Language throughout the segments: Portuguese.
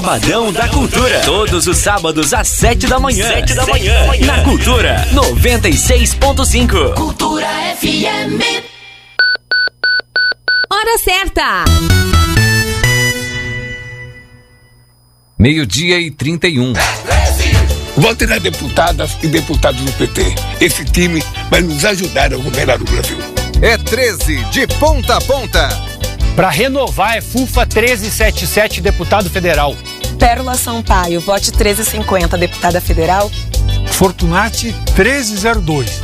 Sabadão da Cultura. Todos os sábados às 7 da manhã. Na Cultura 96.5. Cultura FM. Hora certa. 12:31. Vote nas deputadas e deputados do PT. Esse time vai nos ajudar a governar o Brasil. É 13 de ponta a ponta. Para renovar é FUFA 1377, deputado federal. Pérola Sampaio, vote 1350, deputada federal. Fortunati 1302.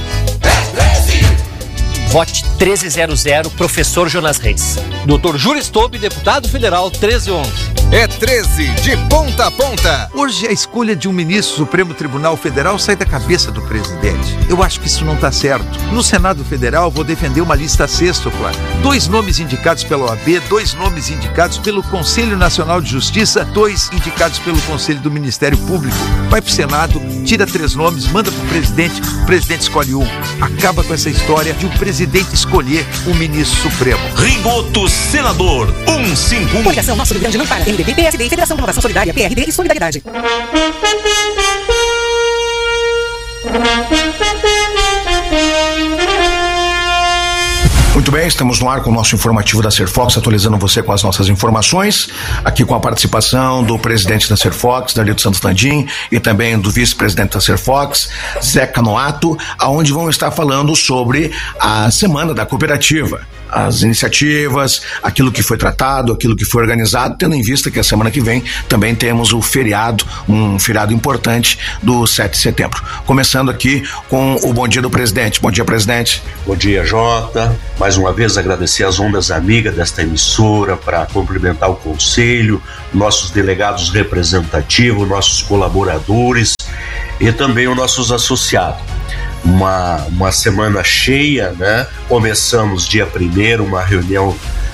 Vote 1300, professor Jonas Reis. Dr. Júlio Stobe, deputado federal 1311. É 13 de ponta a ponta. Hoje a escolha de um ministro do Supremo Tribunal Federal sai da cabeça do presidente. Eu acho que isso não está certo. No Senado Federal vou defender uma lista sextupla. 2 nomes indicados pela OAB, 2 nomes indicados pelo Conselho Nacional de Justiça, 2 indicados pelo Conselho do Ministério Público. Vai pro Senado, tira 3 nomes, manda pro presidente, o presidente escolhe um. Acaba com essa história de o presidente escolher o ministro supremo. Rigoto Senador 151. Coligação Nosso Rio Grande não para. MDB, PSD, Federação de Renovação Solidária, PRD e Solidariedade. Muito bem, estamos no ar com o nosso informativo da Serfox, atualizando você com as nossas informações, aqui com a participação do presidente da Serfox, Darlito Santos Landim, e também do vice-presidente da Serfox, Zeca Noato, aonde vão estar falando sobre a Semana da Cooperativa, as iniciativas, aquilo que foi tratado, aquilo que foi organizado, tendo em vista que a semana que vem também temos o feriado, um feriado importante do 7 de setembro. Começando aqui com o bom dia do presidente. Bom dia, presidente. Bom dia, Jota. Mais uma vez agradecer as ondas amigas desta emissora para cumprimentar o conselho, nossos delegados representativos, nossos colaboradores e também os nossos associados. Uma semana cheia, né? Começamos dia 1º, uma reunião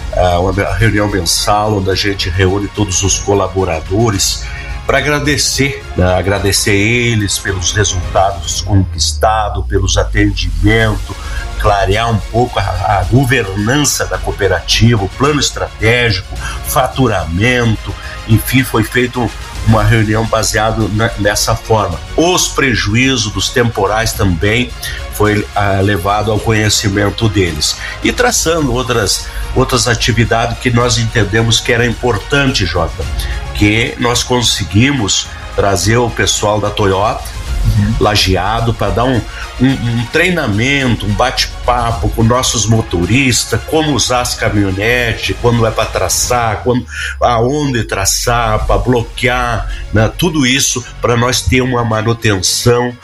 mensal onde a gente reúne todos os colaboradores para agradecer eles pelos resultados conquistados, pelos atendimentos, clarear um pouco a governança da cooperativa, o plano estratégico, faturamento, enfim, foi feito uma reunião baseada nessa forma. Os prejuízos dos temporais também foi levado ao conhecimento deles. E traçando outras atividades que nós entendemos que era importante, Jota, que nós conseguimos trazer o pessoal da Toyota, Lajeado, para dar um treinamento, um bate-papo com nossos motoristas, como usar as caminhonetes, quando é para traçar, aonde traçar, para bloquear, né? Tudo isso para nós ter uma manutenção,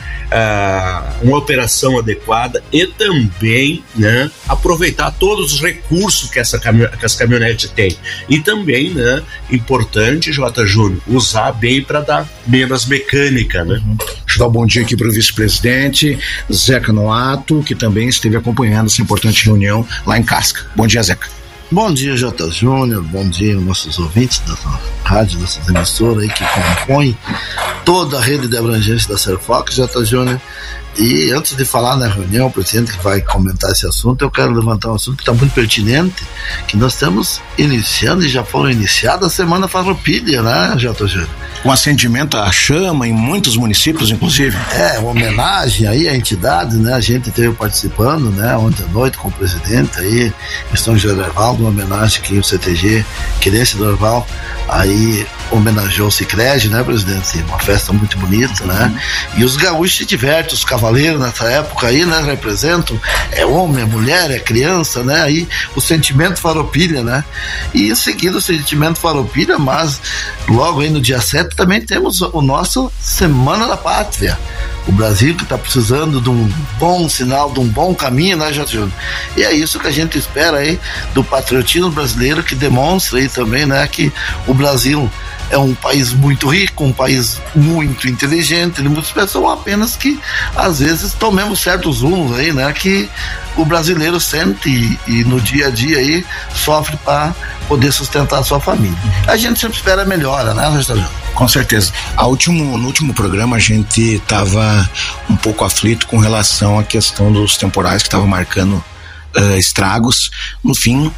uma operação adequada e também, né, aproveitar todos os recursos que as caminhonetes têm. E também, né, importante, J. Júnior, usar bem para dar menos mecânica, né? Deixa eu dar um bom dia aqui para o vice-presidente Zeca Noato, que também esteve acompanhando essa importante reunião lá em Casca. Bom dia, Zeca. Bom dia, J. Júnior, bom dia aos nossos ouvintes da rádio, dessas emissoras aí que compõem toda a rede de abrangência da Serfox, J. Júnior. E antes de falar na reunião, o presidente que vai comentar esse assunto, eu quero levantar um assunto que está muito pertinente, que nós estamos iniciando e já foram iniciadas a Semana Farroupilha, né, J. Júnior? Com acendimento à chama em muitos municípios, inclusive. Uma homenagem aí à entidade, né? A gente esteve participando, né, ontem à noite com o presidente aí, em São José do Herval, uma homenagem que o CTG Querência do Herval aí homenageou o Sicredi, né, presidente? Uma festa muito bonita, né? E os gaúchos se divertem, os cavaleiros nessa época aí, né, representam, é homem, é mulher, é criança, né? Aí o sentimento Farroupilha, né? E em seguida o sentimento Farroupilha, mas logo aí no dia 7 também temos o nosso Semana da Pátria. O Brasil que está precisando de um bom sinal, de um bom caminho, né, Júnior? E é isso que a gente espera aí do patriotismo brasileiro, que demonstra aí também, né, que o Brasil é um país muito rico, um país muito inteligente, de muitas pessoas, apenas que às vezes tomemos certos rumos aí, né, que o brasileiro sente e no dia a dia aí sofre para poder sustentar a sua família. A gente sempre espera melhora, né, Restaurante? Com certeza. No último programa a gente estava um pouco aflito com relação à questão dos temporais que estavam marcando estragos. No fim,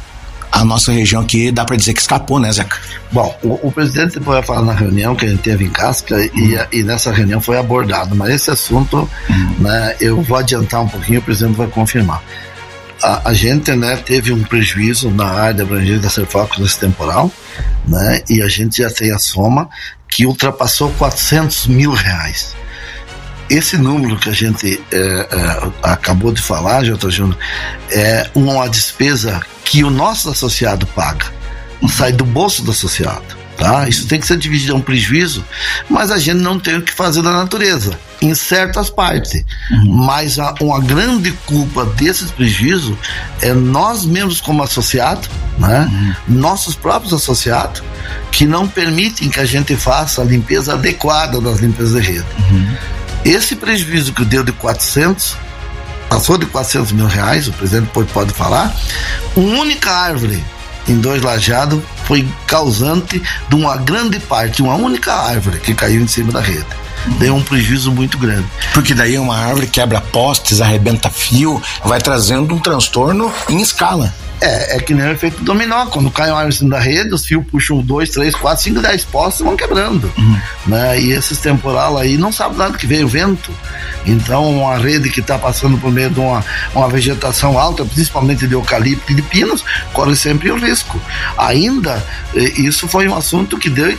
a nossa região aqui dá para dizer que escapou, né, Zeca? Bom, o presidente vai falar na reunião que a gente teve em Casca e nessa reunião foi abordado, mas esse assunto, né, eu vou adiantar um pouquinho, o presidente vai confirmar. A gente, né, teve um prejuízo na área de abrangência da Serfox nesse temporal, né, e a gente já tem a soma que ultrapassou R$400 mil. Esse número que a gente acabou de falar, J. Júnior, é uma despesa que o nosso associado paga, sai do bolso do associado. Tá? Isso tem que ser dividido, é um prejuízo, mas a gente não tem o que fazer da natureza, em certas partes. Mas uma grande culpa desses prejuízos é nós mesmos como associado, né? Nossos próprios associados, que não permitem que a gente faça a limpeza adequada das limpezas de rede. Esse prejuízo que deu de 400, passou de R$400 mil, o presidente pode falar, uma única árvore em 2 lajados foi causante de uma grande parte, uma única árvore que caiu em cima da rede. Deu um prejuízo muito grande. Porque daí uma árvore quebra postes, arrebenta fio, vai trazendo um transtorno em escala. É que nem o efeito dominó. Quando cai uma árvore em cima da rede, os fios puxam 2, 3, 4, 5, 10 postes e vão quebrando. Né? E esses temporal aí não sabe nada que veio vento. Então, uma rede que está passando por meio de uma vegetação alta, principalmente de eucalipto e de pinos, corre sempre o risco. Ainda, isso foi um assunto que deu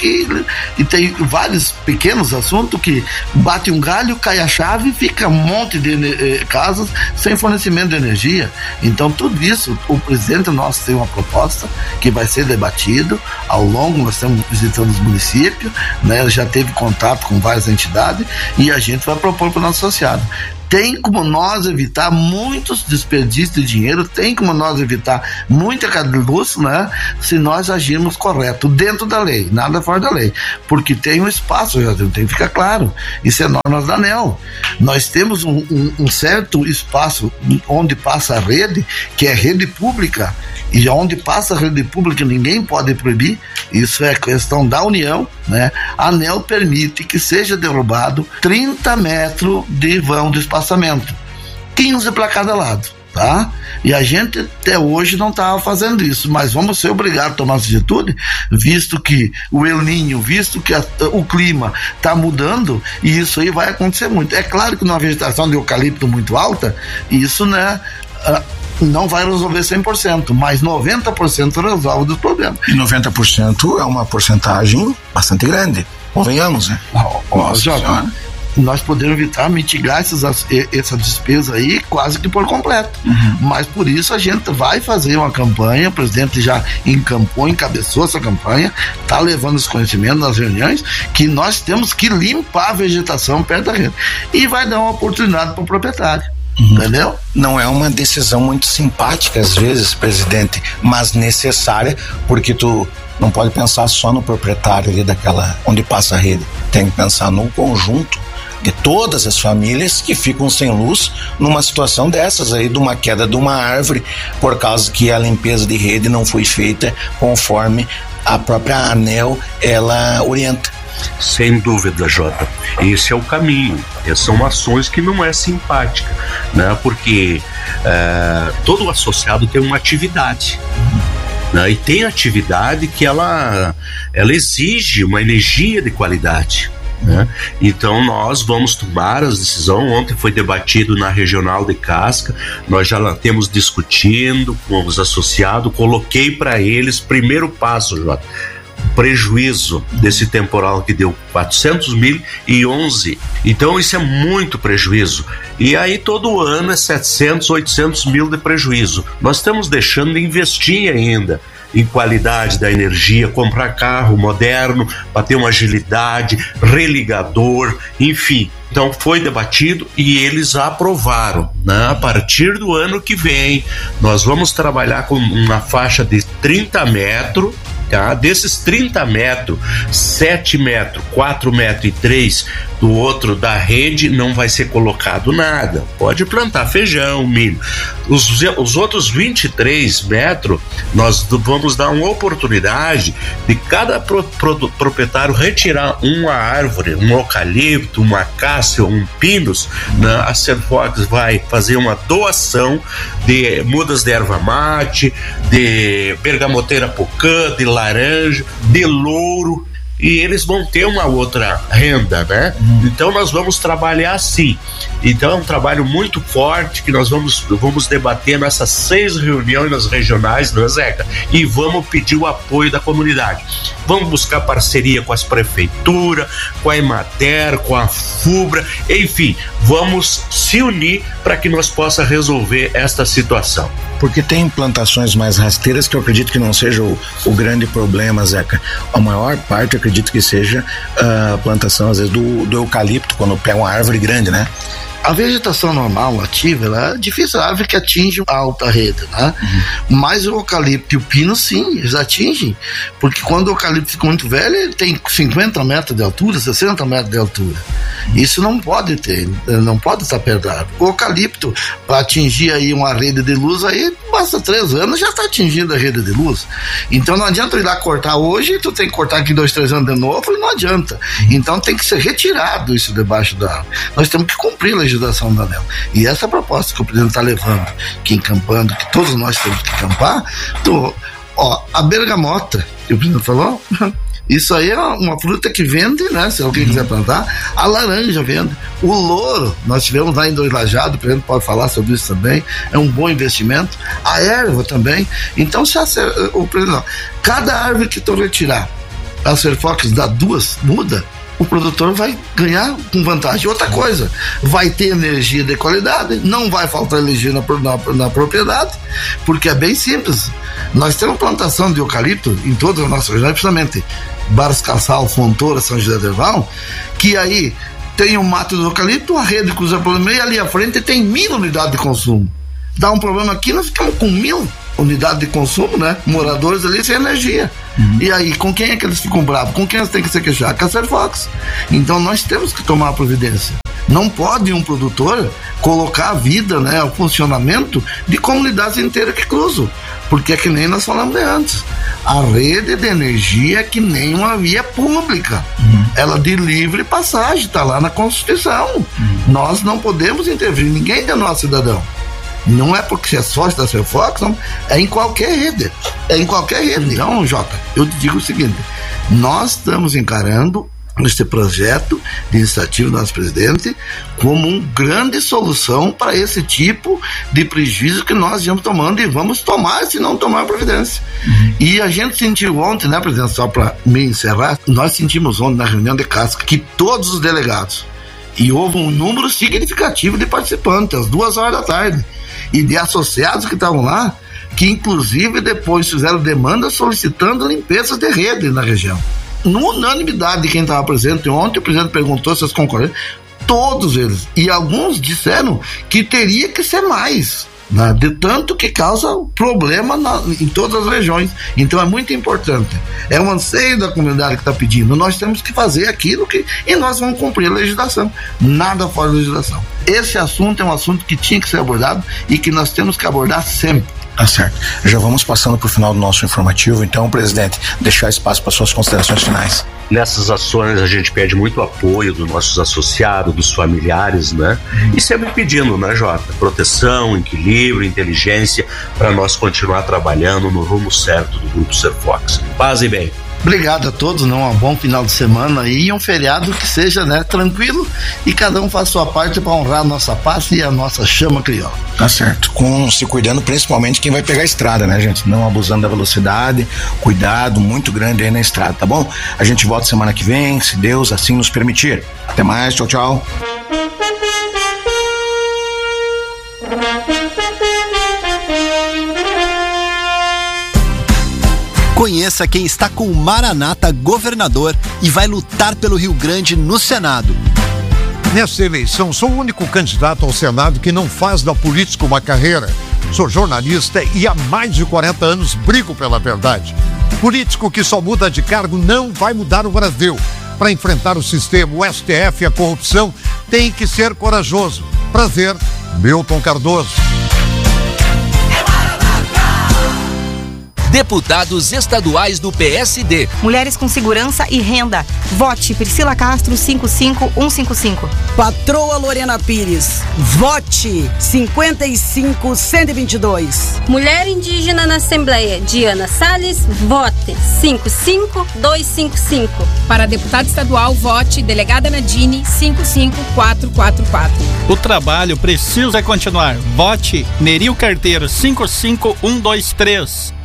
e tem vários pequenos assuntos que bate um galho, cai a chave e fica um monte de casas sem fornecimento de energia. Então, tudo isso, o presidente nosso tem uma proposta que vai ser debatido ao longo, nós estamos visitando os municípios, né? Já teve contato com várias entidades e a gente vai propor para o nosso associado. Tem como nós evitar muitos desperdícios de dinheiro, tem como nós evitar muita cadência, né? Se nós agirmos correto, dentro da lei, nada fora da lei. Porque tem um espaço, já tem que ficar claro. Isso é normas da ANEEL. Nós temos um certo espaço onde passa a rede, que é rede pública, e onde passa a rede pública ninguém pode proibir, isso é questão da União, né? A ANEEL permite que seja derrubado 30 metros de vão de espaçamento, 15 para cada lado, tá? E a gente até hoje não estava fazendo isso, mas vamos ser obrigados a tomar essa atitude, visto que o El Niño, visto que o clima está mudando, e isso aí vai acontecer muito. É claro que numa vegetação de eucalipto muito alta, isso, né, não vai resolver 100%, mas 90% resolve dos problemas. E 90% é uma porcentagem bastante grande, convenhamos, né? Nós podemos evitar, mitigar essa despesa aí quase que por completo. Mas por isso a gente vai fazer uma campanha, o presidente já encabeçou essa campanha, está levando esse conhecimento nas reuniões, que nós temos que limpar a vegetação perto da rede. E vai dar uma oportunidade para o proprietário. Entendeu? Não é uma decisão muito simpática às vezes, presidente, mas necessária, porque tu não pode pensar só no proprietário ali daquela onde passa a rede, tem que pensar no conjunto de todas as famílias que ficam sem luz numa situação dessas aí, de uma queda de uma árvore, por causa que a limpeza de rede não foi feita conforme a própria ANEEL ela orienta. Sem dúvida, Jota. Esse é o caminho. Essas são ações que não é simpática, né? Porque todo associado tem uma atividade, né? E tem atividade que ela exige uma energia de qualidade, né? Então nós vamos tomar as decisões. Ontem foi debatido na regional de Casca, nós já temos discutindo com os associados, coloquei para eles, primeiro passo, Jota, prejuízo desse temporal que deu 400 mil e 11, então isso é muito prejuízo, e aí todo ano é 700, 800 mil de prejuízo. Nós estamos deixando de investir ainda em qualidade da energia, comprar carro moderno para ter uma agilidade, religador, enfim. Então foi debatido e eles aprovaram, né? A partir do ano que vem nós vamos trabalhar com uma faixa de 30 metros, tá? Desses 30 metros, 7 metros, 4 metros e 3 do outro da rede não vai ser colocado nada. Pode plantar feijão, milho. Os outros 23 metros, nós vamos dar uma oportunidade de cada proprietário retirar uma árvore, um eucalipto, uma acácia, um pinus, né? A Serfox vai fazer uma doação de mudas de erva mate, de bergamoteira pocã, de laranja, de louro, e eles vão ter uma outra renda, né? Então nós vamos trabalhar assim. Então é um trabalho muito forte que nós vamos debater nessas 6 reuniões regionais, né, Zeca? E vamos pedir o apoio da comunidade. Vamos buscar parceria com as prefeituras, com a Emater, com a FUBRA, enfim, vamos se unir para que nós possa resolver esta situação. Porque tem plantações mais rasteiras que eu acredito que não seja o grande problema, Zeca. A maior parte eu acredito que seja a plantação, às vezes, do eucalipto, quando pega uma árvore grande, né? A vegetação normal, ativa, ela é difícil, a árvore que atinge a alta rede, né? Mas o eucalipto e o pino, sim, eles atingem, porque quando o eucalipto fica muito velho, ele tem 50 metros de altura, 60 metros de altura. Isso não pode ter, não pode estar perto da árvore. O eucalipto, para atingir aí uma rede de luz, aí basta 3 anos, já está atingindo a rede de luz. Então não adianta ir lá cortar hoje, tu tem que cortar aqui 2, 3 anos de novo, e não adianta. Então tem que ser retirado isso debaixo da árvore. Nós temos que cumprir a legislação da ANEEL. E essa proposta que o presidente está levando, que encampando, que todos nós temos que encampar, a bergamota, que o presidente falou, isso aí é uma fruta que vende, né? Se alguém quiser plantar, a laranja vende. O louro, nós tivemos lá em Dois Lajados, o presidente pode falar sobre isso também, é um bom investimento. A erva também. Então, o presidente, cada árvore que tu retirar, a Serfox dá 2 mudas, o produtor vai ganhar com vantagem. Outra coisa, vai ter energia de qualidade, não vai faltar energia na propriedade, porque é bem simples. Nós temos plantação de eucalipto em todas as nossas regiões, principalmente Barros Cassal, Fontoura, São José do Herval, que aí tem um mato do eucalipto, a rede cruza pelo meio, e ali à frente tem 1000 unidades de consumo. Dá um problema aqui, nós ficamos com 1000 unidades de consumo, né? Moradores ali sem energia. E aí, com quem é que eles ficam bravos? Com quem eles têm que se queixar? Com a Serfox. Então nós temos que tomar a providência. Não pode um produtor colocar a vida, né, o funcionamento de comunidades inteiras que cruzam, porque é que nem nós falamos de antes. A rede de energia é que nem uma via pública. Ela de livre passagem, está lá na Constituição. Nós não podemos intervir, ninguém é nosso cidadão. Não é porque você é sócio da Serfox, não, é em qualquer rede. É em qualquer rede. Então, Jota, eu te digo o seguinte: nós estamos encarando este projeto de iniciativa do nosso presidente como uma grande solução para esse tipo de prejuízo que nós estamos tomando e vamos tomar se não tomar providência. E a gente sentiu ontem, né, presidente, só para me encerrar, nós sentimos ontem na reunião de casca que todos os delegados, e houve um número significativo de participantes, às 2h da tarde, e de associados que estavam lá, que inclusive depois fizeram demanda solicitando limpezas de rede na região. Na unanimidade de quem estava presente ontem, o presidente perguntou se eles concordaram, todos eles, e alguns disseram que teria que ser mais, né, de tanto que causa problema em todas as regiões. Então é muito importante, é um anseio da comunidade que está pedindo, nós temos que fazer aquilo e nós vamos cumprir a legislação, nada fora da legislação. Esse assunto é um assunto que tinha que ser abordado e que nós temos que abordar sempre. Tá certo. Já vamos passando para o final do nosso informativo, então, presidente, deixar espaço para suas considerações finais. Nessas ações a gente pede muito apoio dos nossos associados, dos familiares, né? E sempre pedindo, né, Jota? Proteção, equilíbrio, inteligência, para nós continuar trabalhando no rumo certo do Grupo Serfox. Paz e bem. Obrigado a todos, né? Um bom final de semana e um feriado que seja, né, tranquilo, e cada um faz sua parte para honrar a nossa paz e a nossa chama crioula. Tá certo, se cuidando principalmente quem vai pegar a estrada, né, gente? Não abusando da velocidade, cuidado muito grande aí na estrada, tá bom? A gente volta semana que vem, se Deus assim nos permitir. Até mais, tchau, tchau. Conheça quem está com o Maranata governador e vai lutar pelo Rio Grande no Senado. Nesta eleição, sou o único candidato ao Senado que não faz da política uma carreira. Sou jornalista e há mais de 40 anos brigo pela verdade. Político que só muda de cargo não vai mudar o Brasil. Para enfrentar o sistema, o STF e a corrupção, tem que ser corajoso. Prazer, Milton Cardoso. Deputados estaduais do PSD. Mulheres com segurança e renda. Vote Priscila Castro 55155. Patroa Lorena Pires. Vote 55122. Mulher indígena na Assembleia, Diana Salles. Vote 55255. Para deputado estadual, vote delegada Nadine 55444. O trabalho precisa continuar. Vote Neril Carteiro 55123.